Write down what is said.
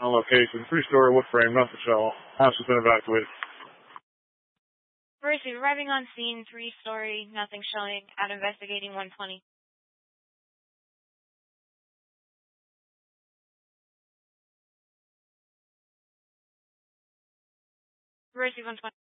On location, three-story wood frame, nothing shell. House has been evacuated. Mercy, arriving on scene, three-story, nothing showing, out investigating 120. Mercy 120.